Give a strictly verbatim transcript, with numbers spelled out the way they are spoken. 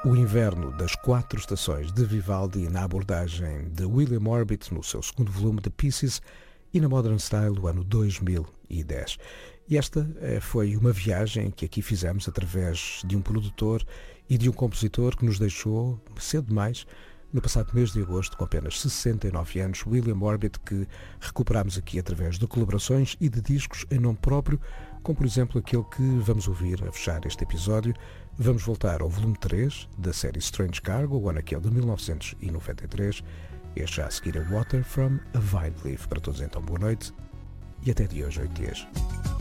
O Inverno das Quatro Estações de Vivaldi na abordagem de William Orbit no seu segundo volume de Pieces e na Modern Style do ano dois mil e dez. E esta foi uma viagem que aqui fizemos através de um produtor e de um compositor que nos deixou cedo demais no passado mês de agosto, com apenas sessenta e nove anos, William Orbit, que recuperamos aqui através de colaborações e de discos em nome próprio, como por exemplo aquele que vamos ouvir a fechar este episódio. Vamos voltar ao volume três da série Strange Cargo, o ano aquele de mil novecentos e noventa e três. Este já a seguir é Water from a Vine Leaf. Para todos então, boa noite e até de hoje, oito dias.